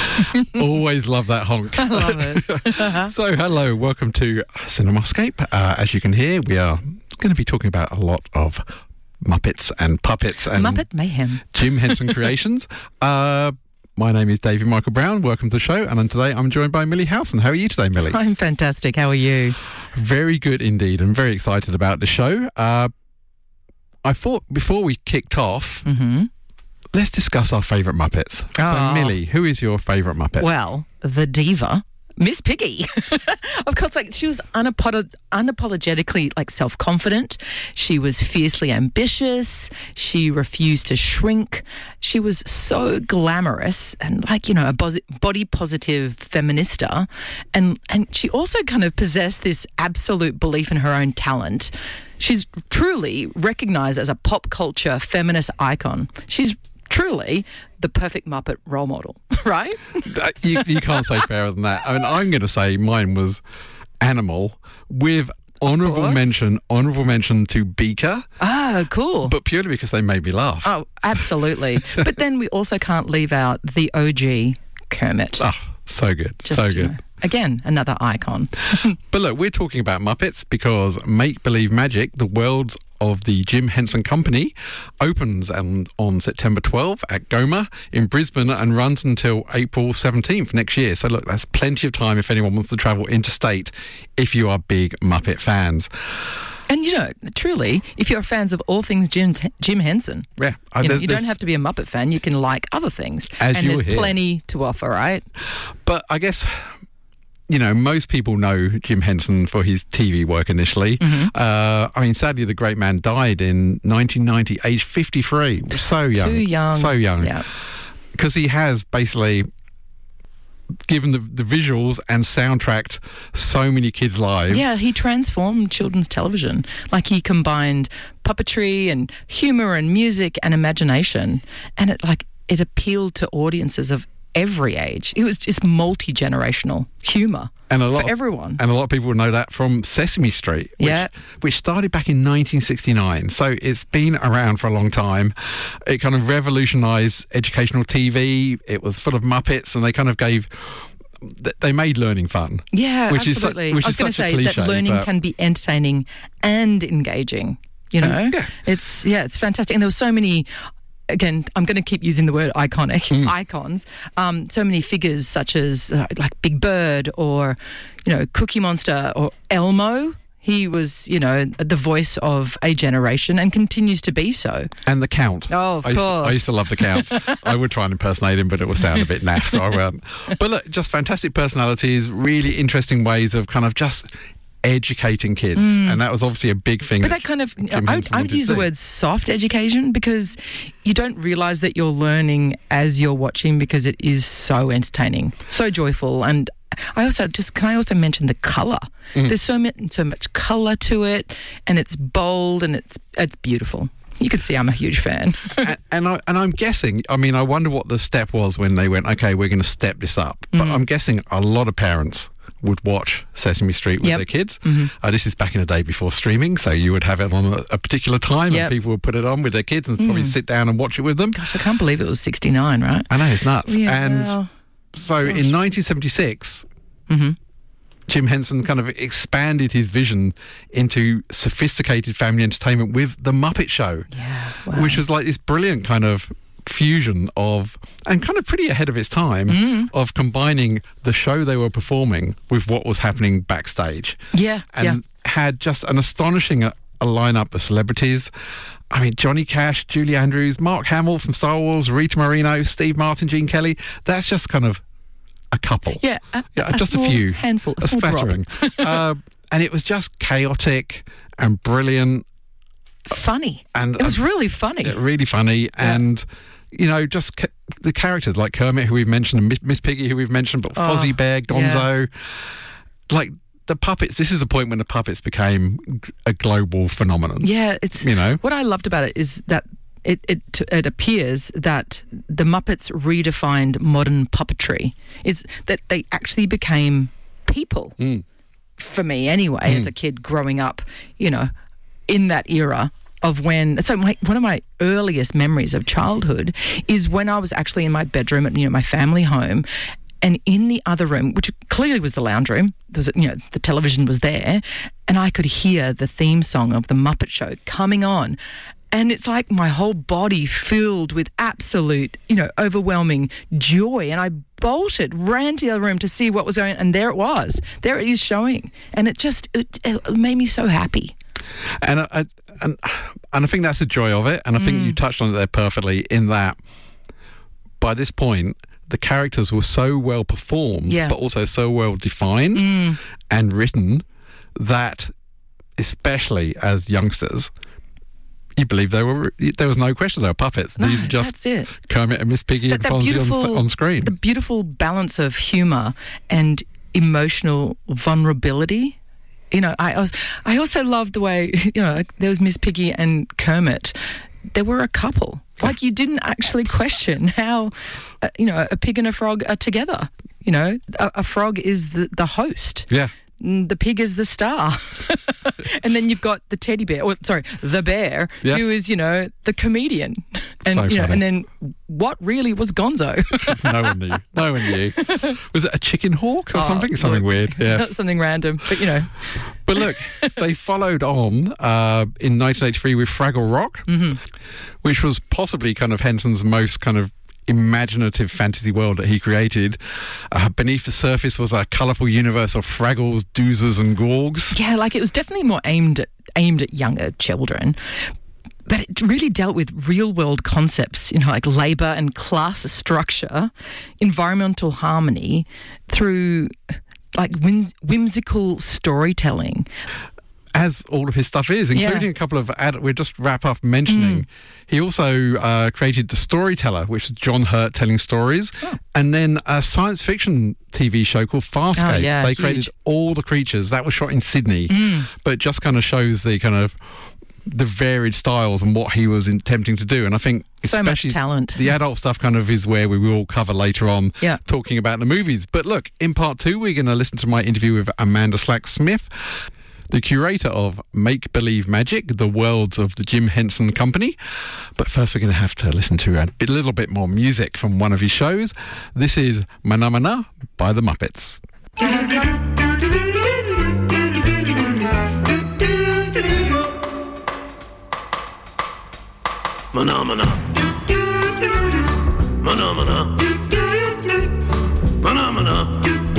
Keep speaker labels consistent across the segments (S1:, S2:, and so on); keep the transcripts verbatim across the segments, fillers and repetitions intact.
S1: Always love that honk.
S2: I love it.
S1: So, hello, welcome to Cinemascape. Uh, as you can hear, we are going to be talking about a lot of Muppets and puppets and
S2: Muppet Mayhem.
S1: Jim Henson creations. Uh, my name is David Michael Brown. Welcome to the show. And today I'm joined by Millie Howson. How are you today, Millie?
S2: I'm fantastic. How are you?
S1: Very good indeed. I'm very excited about the show. Uh, I thought before we kicked off,
S2: Mm-hmm.
S1: let's discuss our favourite Muppets.
S2: Oh.
S1: So, Millie, who is your favourite Muppet?
S2: Well, the diva, Miss Piggy. Of course, like she was unapolo- unapologetically like self-confident. She was fiercely ambitious. She refused to shrink. She was so glamorous and like, you know, a bos- body positive feminista. And, and she also kind of possessed this absolute belief in her own talent. She's truly recognised as a pop culture feminist icon. She's truly the perfect Muppet role model, right?
S1: That- you, you can't say fairer than that. I mean, I'm going to say mine was Animal with honourable
S2: course.
S1: mention, honourable mention to Beaker,
S2: Ah, cool.
S1: but purely because they made me laugh.
S2: Oh, absolutely. But then we also can't leave out the O G Kermit.
S1: Oh, so good,
S2: Just,
S1: so
S2: you
S1: good.
S2: know, again, another icon.
S1: But look, we're talking about Muppets because Make Believe Magic, the worlds of the Jim Henson Company, opens and on September twelfth at Goma in Brisbane and runs until April seventeenth next year. So look, that's plenty of time if anyone wants to travel interstate if you are big Muppet fans.
S2: And, you know, truly, if you're fans of all things Jim, Jim Henson,
S1: Yeah, uh,
S2: you, know,
S1: there's-
S2: you don't
S1: there's-
S2: have to be a Muppet fan. You can like other things.
S1: As
S2: and
S1: you
S2: there's
S1: were here.
S2: plenty to offer, right?
S1: But I guess, you know, most people know Jim Henson for his T V work initially.
S2: Mm-hmm.
S1: Uh, I mean, sadly, the great man died in nineteen ninety, aged fifty-three. So young.
S2: Too young.
S1: So young.
S2: Yeah.
S1: Because he has basically given the, the visuals and soundtracked so many kids' lives.
S2: Yeah, he transformed children's television. Like he combined puppetry and humour and music and imagination. And it like it appealed to audiences of every age. It was just multi-generational humour
S1: And a lot
S2: for
S1: of,
S2: everyone.
S1: And a lot of people know that from Sesame Street, which,
S2: Yeah.
S1: which started back in nineteen sixty-nine. So it's been around for a long time. It kind of revolutionised educational T V. It was full of Muppets, and they kind of gave. They made learning fun.
S2: Yeah,
S1: which
S2: absolutely.
S1: Is su- which
S2: I was
S1: is
S2: going to
S1: such a
S2: say
S1: cliche,
S2: that learning
S1: but-
S2: can be entertaining and engaging. You know,
S1: And- yeah.
S2: it's yeah, it's fantastic. And there were so many. Again, I'm going to keep using the word iconic,
S1: Mm.
S2: icons. Um, so many figures such as uh, like Big Bird or, you know, Cookie Monster or Elmo. He was, you know, the voice of a generation and continues to be so.
S1: And the Count.
S2: Oh, of
S1: I used, to, I
S2: course.
S1: used to love the Count. I would try and impersonate him, but it would sound a bit naff, so I won't. But look, just fantastic personalities, really interesting ways of kind of just educating kids. And that was obviously a big thing.
S2: Mm. But that kind of,
S1: Jim
S2: I would,
S1: Henson
S2: I would
S1: wanted
S2: use
S1: to
S2: the
S1: do.
S2: word soft education because you don't realise that you're learning as you're watching because it is so entertaining, so joyful. And I also just, can I also mention the colour?
S1: Mm.
S2: There's so much, so much colour to it and it's bold and it's it's beautiful. You could see I'm a huge fan.
S1: and, and, I, and I'm guessing, I mean, I wonder what the step was when they went, okay, we're going to step this up. But
S2: Mm.
S1: I'm guessing a lot of parents would watch Sesame Street with
S2: Yep.
S1: their kids.
S2: Mm-hmm.
S1: Uh, this is back in the day before streaming, so you would have it on a, a particular time
S2: Yep.
S1: and people would put it on with their kids and probably sit down and watch it with them.
S2: Gosh, I can't believe it was sixty-nine, right?
S1: I know, it's nuts.
S2: Yeah,
S1: and
S2: well,
S1: so in nineteen seventy-six,
S2: Mhm.
S1: Jim Henson kind of expanded his vision into sophisticated family entertainment with The Muppet Show,
S2: Yeah, wow.
S1: which was like this brilliant kind of fusion of, and kind of pretty ahead of its time,
S2: Mm.
S1: of combining the show they were performing with what was happening backstage.
S2: Yeah,
S1: And
S2: yeah.
S1: had just an astonishing a, a lineup of celebrities. I mean, Johnny Cash, Julie Andrews, Mark Hamill from Star Wars, Rita Moreno, Steve Martin, Gene Kelly. That's just kind of a couple.
S2: Yeah, a,
S1: Yeah,
S2: a
S1: just
S2: small
S1: a few.
S2: handful, a,
S1: A
S2: small drop.
S1: splattering. uh, and it was just chaotic and brilliant
S2: Funny.
S1: and
S2: It was
S1: uh,
S2: really funny.
S1: really funny. And, you know, just ca- the characters like Kermit, who we've mentioned, and Miss, Miss Piggy, who we've mentioned, but
S2: Oh,
S1: Fozzie Bear, Gonzo. Like, the puppets, this is the point when the puppets became g- a global phenomenon.
S2: Yeah, it's
S1: You know?
S2: what I loved about it is that it it it appears that the Muppets redefined modern puppetry. Is that they actually became people.
S1: Mm.
S2: For me, anyway, as a kid growing up, you know, in that era, of when, so my, one of my earliest memories of childhood is when I was actually in my bedroom at, you know, my family home, and in the other room, which clearly was the lounge room, there was, you know, the television was there, and I could hear the theme song of The Muppet Show coming on. And it's like my whole body filled with absolute, you know, overwhelming joy. And I bolted, ran to the other room to see what was going on. And there it was. There it is showing. And it just, it, it made me so happy.
S1: And I, and, and I think that's the joy of it. And I think mm. you touched on it there perfectly in that by this point, the characters were so well performed, yeah. but also so well defined mm. and written that, especially as youngsters, you believe they were, there was no question they were puppets.
S2: No,
S1: These were just
S2: that's it.
S1: Kermit and Miss Piggy
S2: that,
S1: and Fonzie on, on screen.
S2: The beautiful balance of humour and emotional vulnerability. You know, I, I was. I also loved the way, you know, like there was Miss Piggy and Kermit. There were a couple. Like you didn't actually question how, uh, you know, a pig and a frog are together. You know, a, a frog is the, the host.
S1: Yeah.
S2: The pig is the star. And then you've got the teddy bear, or sorry, the bear, yes. who is, you know, the comedian. And
S1: so
S2: you know,
S1: funny.
S2: and then what really was Gonzo?
S1: No one knew. No one knew. Was it a chicken hawk or
S2: oh,
S1: something? Something
S2: look,
S1: weird. Yeah.
S2: Something random, but you know.
S1: But look, they followed on uh, in nineteen eighty-three with Fraggle Rock, mm-hmm. which was possibly kind of Henson's most kind of imaginative fantasy world that he created. Uh, beneath the surface was a colourful universe of Fraggles, Doozers and Gorgs.
S2: Yeah, like it was definitely more aimed at, aimed at younger children. But it really dealt with real-world concepts, you know, like labour and class structure, environmental harmony through like whims- whimsical storytelling.
S1: As all of his stuff is, including
S2: yeah.
S1: a couple of, ad- we'll just wrap up mentioning, mm. he also uh, created The Storyteller, which is John Hurt telling stories, oh. and then a science fiction T V show called Farscape.
S2: Oh, yeah,
S1: they
S2: huge.
S1: created all the creatures. That was shot in Sydney, mm. but just kind of shows the kind of the varied styles and what he was attempting to do. And I think
S2: so much talent.
S1: The adult stuff kind of is where we will cover later on,
S2: yeah.
S1: talking about the movies. But look, in part two, we're going to listen to my interview with Amanda Slack-Smith, the curator of Make Believe Magic, the worlds of the Jim Henson Company. But first we're going to have to listen to a bit, little bit more music from one of his shows. This is Mana Mana by the Muppets.
S3: Mana Mana. Mana Mana. Mana Mana.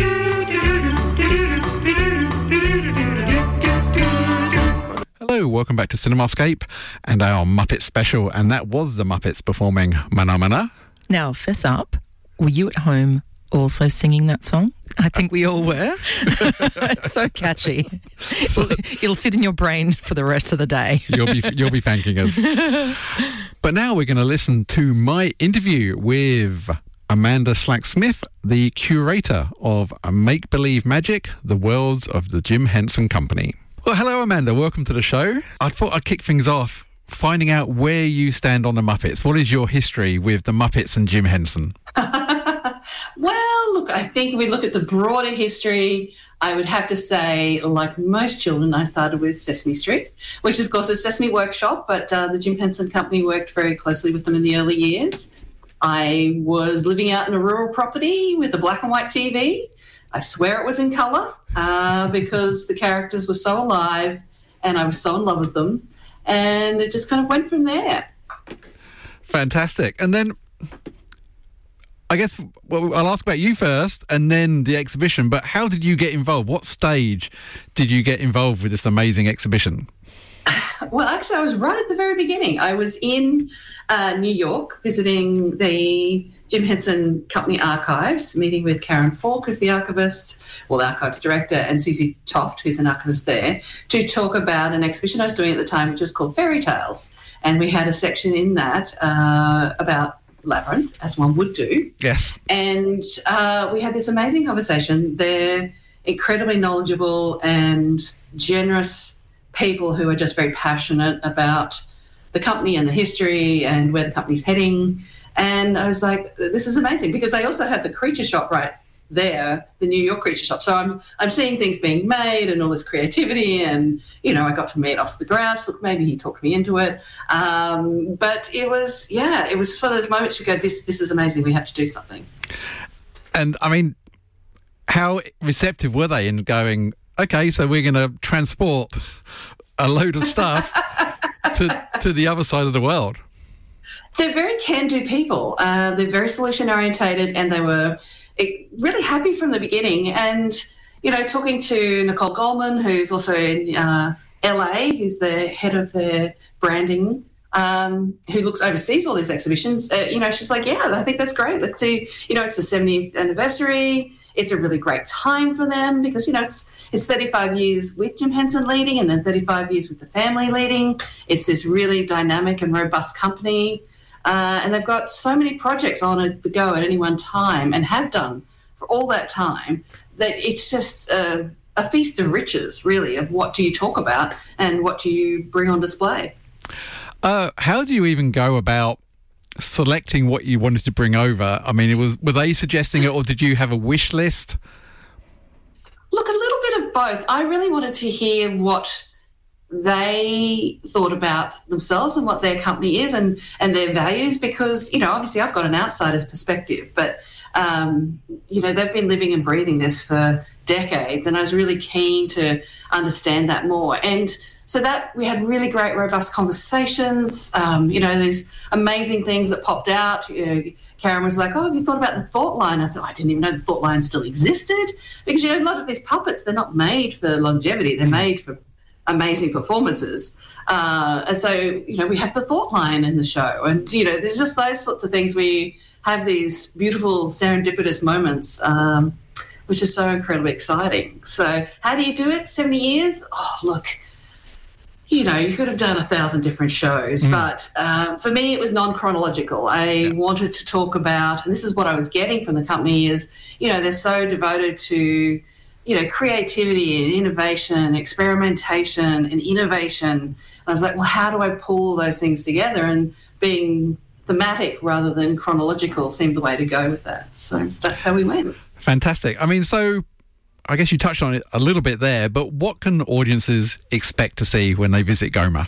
S1: Hello, welcome back to Cinemascape and our Muppet special, and that was the Muppets performing Mana Mana.
S2: Now, fess up, were you at home also singing that song? I think we all were. It's so catchy. It'll, it'll sit in your brain for the rest of the day.
S1: You'll be you'll be thanking us. But now we're going to listen to my interview with Amanda Slack-Smith, the curator of Make Believe Magic, the worlds of the Jim Henson Company. Well, hello, Amanda. Welcome to the show. I thought I'd kick things off finding out where you stand on the Muppets. What is your history with the Muppets and Jim Henson?
S4: Well, look, I think if we look at the broader history, I would have to say, like most children, I started with Sesame Street, which, of course, is Sesame Workshop, but uh, the Jim Henson Company worked very closely with them in the early years. I was living out in a rural property with a black and white T V. I swear it was in colour uh, because the characters were so alive and I was so in love with them. And it just kind of went from there.
S1: Fantastic. And then I guess well, I'll ask about you first and then the exhibition. But how did you get involved? What stage did you get involved with this amazing exhibition?
S4: Well, actually, I was right at the very beginning. I was in uh, New York visiting the Jim Henson Company archives, meeting with Karen Falk, who's the archivist, well, the archives director, and Susie Toft, who's an archivist there, to talk about an exhibition I was doing at the time, which was called Fairy Tales. And we had a section in that uh, about Labyrinth, as one would do.
S1: Yes.
S4: And uh, we had this amazing conversation. They're incredibly knowledgeable and generous people who are just very passionate about the company and the history and where the company's heading. And I was like, this is amazing, because they also have the creature shop right there, the New York Creature Shop. So I'm I'm seeing things being made and all this creativity, and you know, I got to meet Oscar the Grouch. Look, maybe he talked me into it, um, but it was yeah, it was one of those moments you go, this this is amazing. We have to do something.
S1: And I mean, how receptive were they in going, okay, so we're going to transport a load of stuff to to the other side of the world?
S4: They're very can-do people. Uh, they're very solution-orientated, and they were really happy from the beginning. And, you know, talking to Nicole Goldman, who's also in uh, L A, who's the head of their branding, um, who looks oversees all these exhibitions, uh, you know, she's like, yeah, I think that's great. Let's do, you know, it's the seventieth anniversary. It's a really great time for them because, you know, it's it's thirty-five years with Jim Henson leading and then thirty-five years with the family leading. It's this really dynamic and robust company. Uh, and they've got so many projects on the go at any one time and have done for all that time that it's just uh, a feast of riches, really, of what do you talk about and what do you bring on display.
S1: Uh, how do you even go about selecting what you wanted to bring over? I mean, it was were they suggesting it, or did you have a wish list?
S4: Look, a little bit of both. I really wanted to hear what they thought about themselves and what their company is and, and their values because, you know, obviously I've got an outsider's perspective, but, um, you know, they've been living and breathing this for decades, and I was really keen to understand that more. And so that we had really great, robust conversations. Um, you know, there's amazing things that popped out. You know, Karen was like, oh, have you thought about the thought line? I said, oh, I didn't even know the thought line still existed because, you know, a lot of these puppets, they're not made for longevity. They're made for amazing performances. Uh, and so, you know, we have the thought line in the show. And, you know, there's just those sorts of things where you have these beautiful serendipitous moments, um, which is so incredibly exciting. So how do you do it? seventy years? Oh, look, you know, you could have done a thousand different shows, mm. but um, for me, it was non-chronological. I yeah. wanted to talk about, and this is what I was getting from the company is, you know, they're so devoted to, you know, creativity and innovation, experimentation and innovation. And I was like, well, how do I pull those things together? And being thematic rather than chronological seemed the way to go with that. So that's how we went. Fantastic.
S1: I mean, so I guess you touched on it a little bit there, but what can audiences expect to see when they visit GOMA?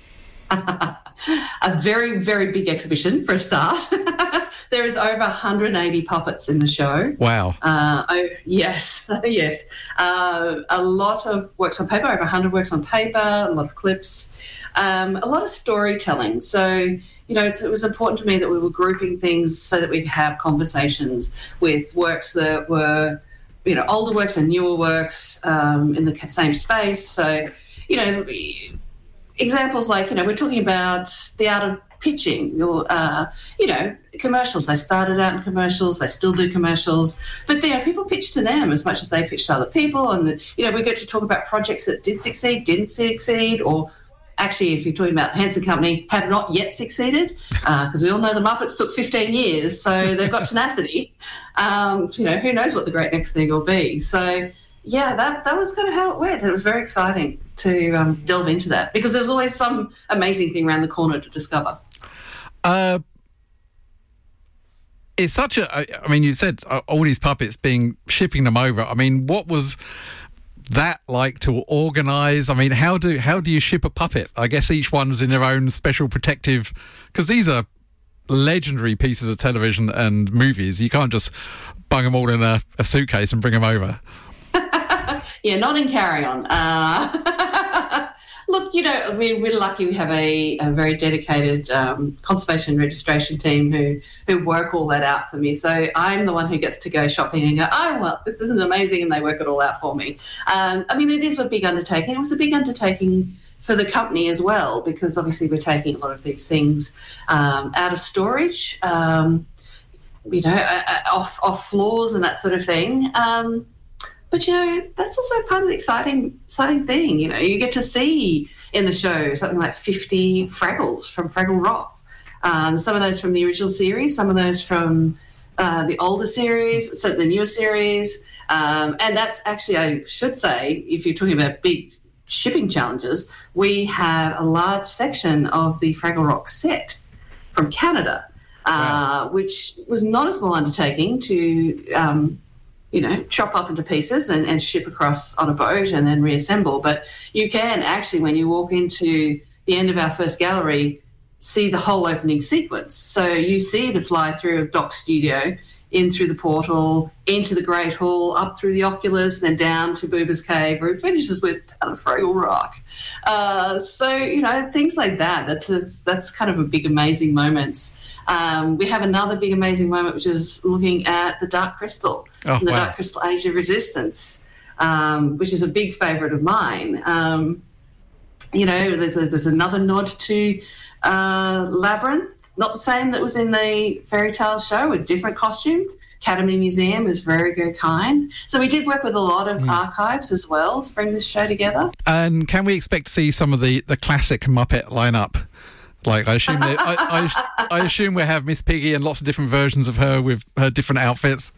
S4: A very, very big exhibition for a start. There is over one hundred eighty puppets in the show.
S1: Wow.
S4: Uh, oh, yes, yes. Uh, a lot of works on paper, over one hundred works on paper, a lot of clips, um, a lot of storytelling. So, you know, it's, it was important to me that we were grouping things so that we'd have conversations with works that were, you know, older works and newer works um, in the same space. So, you know, examples like, you know, we're talking about the art of pitching, or, uh, you know, commercials. They started out in commercials, they still do commercials, but, you know, people pitch to them as much as they pitch to other people. And, you know, we get to talk about projects that did succeed, didn't succeed, or actually, if you're talking about Henson Company, have not yet succeeded, because uh, we all know the Muppets took fifteen years, so they've got tenacity. Um, you know, who knows what the great next thing will be. So, yeah, that that was kind of how it went. It was very exciting to um, delve into that because there's always some amazing thing around the corner to discover.
S1: Uh, it's such a, I mean, you said uh, all these puppets being, shipping them over. I mean, what was that like to organise? I mean, how do how do you ship a puppet? I guess each one's in their own special protective, because these are legendary pieces of television and movies. You can't just bung them all in a, a suitcase and bring them over.
S4: Yeah, not in carry-on. Uh, look, you know, we're, we're lucky we have a, a very dedicated um, conservation registration team who, who work all that out for me. So I'm the one who gets to go shopping and go, oh, well, this isn't amazing, and they work it all out for me. Um, I mean, it is a big undertaking. It was a big undertaking for the company as well, because obviously we're taking a lot of these things um, out of storage, um, you know, uh, off, off floors and that sort of thing. Um, But, you know, that's also part of the exciting exciting thing. You know, you get to see in the show something like fifty Fraggles from Fraggle Rock. Um, some of those from the original series, some of those from uh, the older series, so the newer series. Um, and that's actually, I should say, if you're talking about big shipping challenges, we have a large section of the Fraggle Rock set from Canada, uh, wow. which was not a small undertaking to... Um, you know, chop up into pieces and, and ship across on a boat and then reassemble. But you can actually, when you walk into the end of our first gallery, see the whole opening sequence. So you see the fly through of Doc's studio, in through the portal, into the Great Hall, up through the Oculus, then down to Booba's Cave, where it finishes with Fraggle Rock. Uh, so, you know, things like that. That's just, that's kind of a big, amazing moments. Um, we have another big, amazing moment, which is looking at the Dark Crystal,
S1: oh,
S4: and the
S1: wow.
S4: Dark Crystal Age of Resistance, um, which is a big favourite of mine. Um, you know, there's a, there's another nod to uh, Labyrinth. Not the same that was in the Fairy Tale show, a different costume. Academy Museum is very, very kind. So we did work with a lot of mm. archives as well to bring this show together.
S1: And can we expect to see some of the, the classic Muppet lineup? Like, I assume that, I, I, I assume we have Miss Piggy and lots of different versions of her with her different outfits.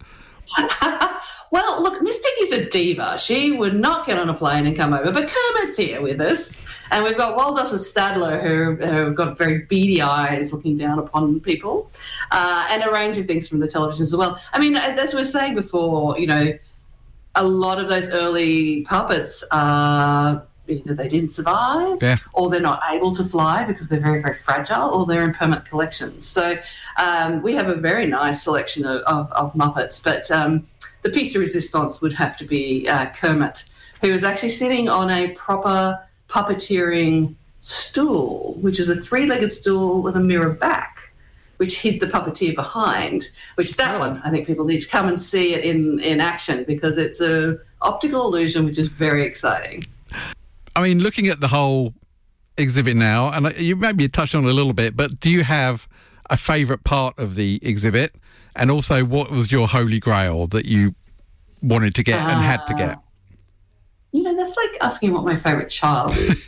S4: Well, look, Miss Piggy's a diva. She would not get on a plane and come over, but Kermit's here with us. And we've got Waldorf and Stadler, who have got very beady eyes looking down upon people, uh, and a range of things from the televisions as well. I mean, as we were saying before, you know, a lot of those early puppets, uh, either they didn't survive
S1: yeah.
S4: or they're not able to fly because they're very, very fragile, or they're in permanent collections. So um, we have a very nice selection of, of, of Muppets, but um, the piece de resistance would have to be uh, Kermit, who is actually sitting on a proper puppeteering stool, which is a three-legged stool with a mirror back, which hid the puppeteer behind, which that one, I think people need to come and see it in, in action, because it's a optical illusion, which is very exciting.
S1: I mean, looking at the whole exhibit now, and you maybe touched on it a little bit, but do you have a favourite part of the exhibit? And also, what was your holy grail that you wanted to get uh, and had to get?
S4: You know, that's like asking what my favourite child is.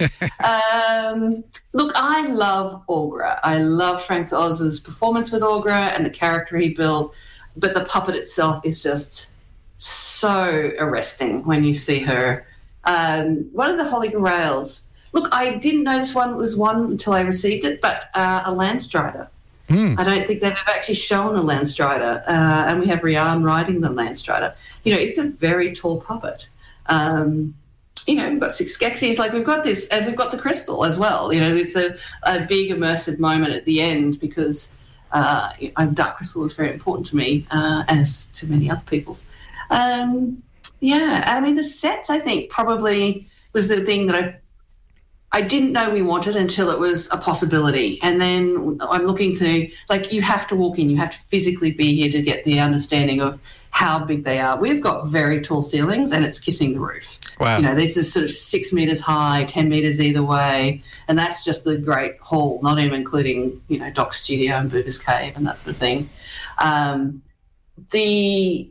S4: um, look, I love Aughra. I love Frank Oz's performance with Aughra and the character he built, but the puppet itself is just so arresting when you see her. Um, one of the holy grails. Look, I didn't know this one was one until I received it, but uh, a Landstrider. Mm. I don't think they've ever actually shown a Landstrider, uh, and we have Rian riding the Landstrider. You know, it's a very tall puppet. Um, you know, we've got six Skeksis, like we've got this, and we've got the crystal as well. You know, it's a, a big immersive moment at the end, because uh, Dark Crystal is very important to me, uh, and as to many other people. Um, yeah, I mean, the sets, I think, probably was the thing that I I didn't know we wanted until it was a possibility. And then I'm looking to, like, you have to walk in, you have to physically be here to get the understanding of how big they are. We've got very tall ceilings, and it's kissing the roof.
S1: Wow.
S4: You know, this is sort of six metres high, ten metres either way, and that's just the Great Hall, not even including, you know, Doc's studio and Booba's Cave and that sort of thing. Um, the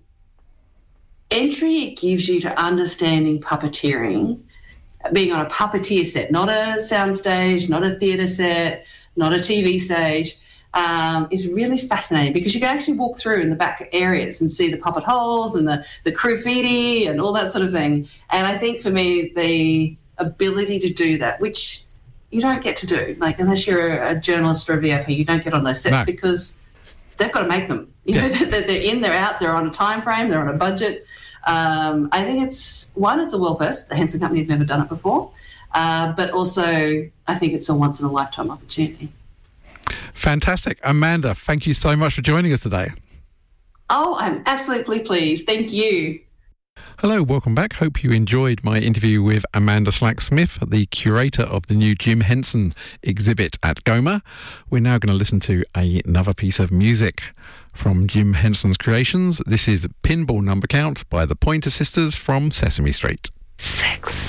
S4: entry it gives you to understanding puppeteering, being on a puppeteer set, not a soundstage, not a theatre set, not a T V stage, um, is really fascinating, because you can actually walk through in the back areas and see the puppet holes and the, the graffiti and all that sort of thing. And I think for me, the ability to do that, which you don't get to do, like unless you're a journalist or a V I P, you don't get on those sets no. because they've got to make them. You know, yeah. they're in, they're out, they're on a time frame, they're on a budget. Um, I think it's, one, it's a world first. The Henson Company have never done it before. Uh, but also, I think it's a once-in-a-lifetime opportunity.
S1: Fantastic. Amanda, thank you so much for joining us today.
S4: Oh, I'm absolutely pleased. Thank you.
S1: Hello, welcome back. Hope you enjoyed my interview with Amanda Slack-Smith, the curator of the new Jim Henson exhibit at GOMA. We're now going to listen to another piece of music from Jim Henson's creations. This is Pinball Number Count by the Pointer Sisters from Sesame Street.
S2: Six.